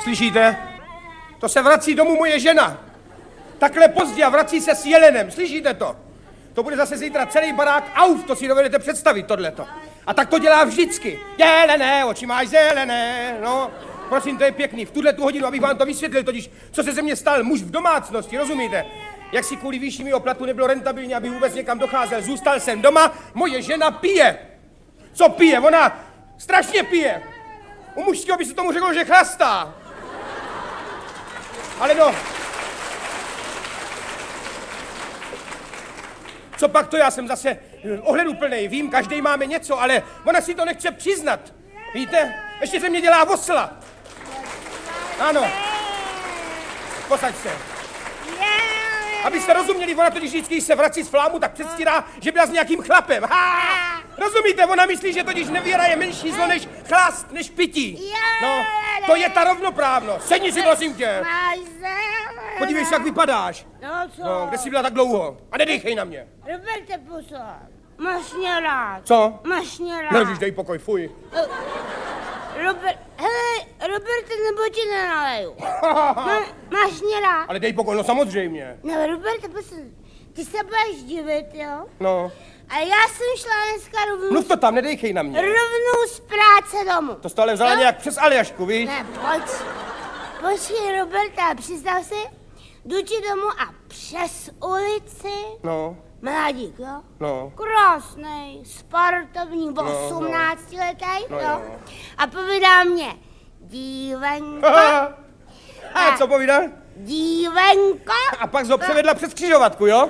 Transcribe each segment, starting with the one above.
Slyšíte? To se vrací domů moje žena. Takhle pozdě a vrací se s jelenem. Slyšíte to? To bude zase zítra celý barák auf, to si dovedete představit, tohleto. A tak to dělá vždycky. Jelené, oči máš zelené, no. Prosím, to je pěkný. V tuhle tu hodinu, abych vám to vysvětlil, totiž, co se ze mě stal muž v domácnosti, rozumíte? Jak si kvůli výši mého platu nebylo rentabilní, aby vůbec někam docházel. Zůstal jsem doma, moje žena pije. Co pije? Ona strašně pije. U mužského by se tomu řeklo, že chlastá. Ale no. Co pak to, já jsem zase ohleduplnej, vím, každý máme něco, ale ona si to nechce přiznat. Víte? Ještě ze mě dělá osla. Ano. Posaď se. Abyste rozuměli, ona totiž vždycky, když se vrací z flámu, tak předstírá, že byla s nějakým chlapem. Ha! Rozumíte, ona myslí, že totiž nevěra je menší zlo než chlast, než pití. No, to je ta rovnoprávnost. Sedni si, prosím tě. Podívej se, jak vypadáš. No co? No, kde jsi byla tak dlouho? A nedýchej na mě. Roberte, pozor. Máš mě rád. Co? Máš mě rád. Nežíš, dej pokoj, fuj. Roberte, nebo ti nenaleju. Máš mě rád. Ale dej pokoj, no samozřejmě. No, Roberte, pozor. Ty se budeš divit, jo? No. A já jsem šla dneska rovnou... Mluv to tam, nedejchej na mě. Rovnou z práce domů. To jsi to ale vzala nějak přes Aljašku, víš? Ne, pojď. Počkej, Roberta, představ si, jdu ti domů a přes ulici... No. Mladík, jo? No. Krásnej, sportovní, 18letý, No, jo? jo. A povídá mě, dívenko, A co povídal? dívenko. A pak ho převedla přes křižovatku, jo?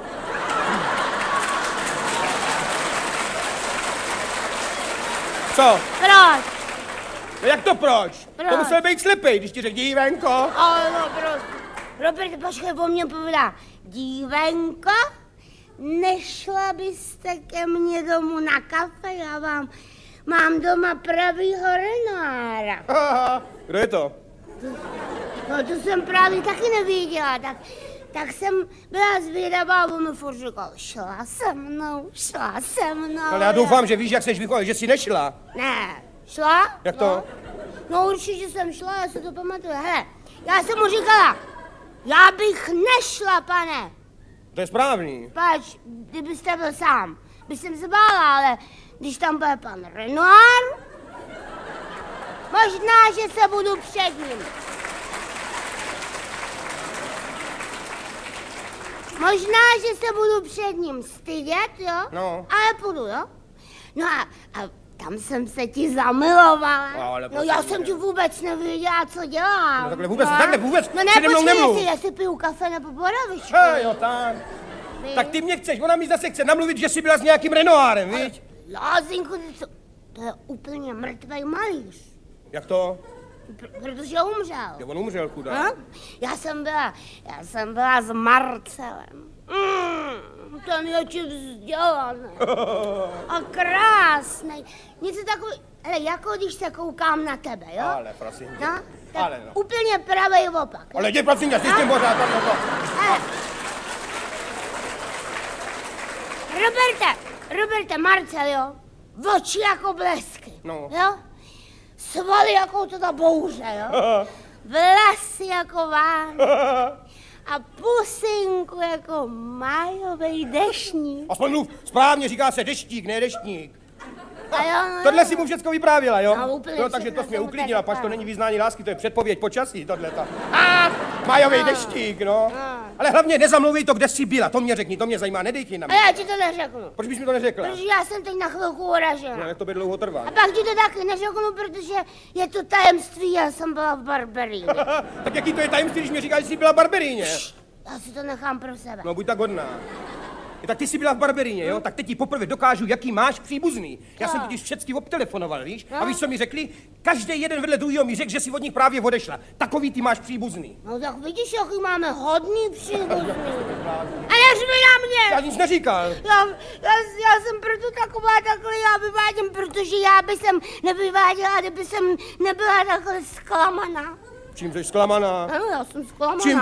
Co? Proč? No jak to proč? Proč? To musel být slepej, když ti řekl dívenko. No, proč? Robert, počkej, po mně povídá, dívenko, nešla byste ke mně domů na kafe, já vám mám doma pravýho Renoira. Kdo je to? No to jsem právě taky nevěděla, tak jsem byla zvědavá a on mi furt říkal, šla se mnou. Ale já doufám, že víš, jak seš vychovat, že jsi nešla. Ne, šla? Jak to? No určitě jsem šla, já se to pamatuju. Hele, já jsem mu říkala, já bych nešla, pane. To je správný. Pač, kdybyste byl sám, by jsem se bála, ale když tam bude pan Renoir, možná, že se budu před ním. Možná, že se budu před ním stydět, jo? No. Ale půjdu, jo? No a tam jsem se ti zamilovala. Ale No já jsem ti vůbec nevěděla, co dělám. No takhle vůbec, No ne, přede mnou nemluv. počkej, jestli piju kafe nebo boravičku. Jo, tak. Tak ty mě chceš, ona mi zase chce namluvit, že jsi byla s nějakým Renoirem, viď? Lázinku, to je úplně mrtvej malíř. Jak to? Protože umřel. Jo, on umřel, chudák. Hm? Já jsem byla s Marcelem. Ten je ti vzdělaný. A krásnej. Něco takový, ale jako když se koukám na tebe, jo? Ale prosím tě. No? Tak Ale no. úplně pravej opak. Ale jdi prosím tě, ty s tím pořád. Roberte, Marcel, jo? Oči jako blesky, No. jo? Svaly jako to ta bouře, jo? Vlasy jako ván. A pusinku jako májovej deštník. Aspoň mluv správně, říká se deštík, ne deštník. A jo, no, Tohle si mu všecko vyprávěla, jo? No, úplně No, takže všechno to jsi mě jsem mu uklidnila, tady pač to vyprávěla. není vyznání lásky, to je předpověď počasí, tohleta. Majový deštík, no. No. Ale hlavně nezamluvij to, kde jsi byla, to mě řekni, to mě zajímá, nedejky na A mě. já ti to neřeknu, Proč bys mi to neřekla? protože já jsem teď na chvilku uražena. No, jak to by dlouho trvá. A pak ti to taky neřeknu, protože je to tajemství, já jsem byla v Barberíně. Tak jaký to je tajemství, když mi říkáš, že jsi byla v Barberíně? Já si to nechám pro sebe. No, buď tak hodná. Tak ty jsi byla v Barberíně, jo? Tak teď ti poprvé dokážu, jaký máš příbuzný. Já jsem totiž všecky obtelefonoval, víš? A víš, co mi řekli? Každý jeden vedle druhého mi řekl, že si od nich právě odešla. Takový ty máš příbuzný. No tak vidíš, jaký máme hodný příbuzný. A neřvi na mě! Já nic neříkal. Já jsem proto taková takhle, já vyvádím, protože já by jsem nevyváděla, kdyby jsem nebyla takhle zklamaná. Čím jsi zklamaná? Ano, já jsem zklamaná. Čím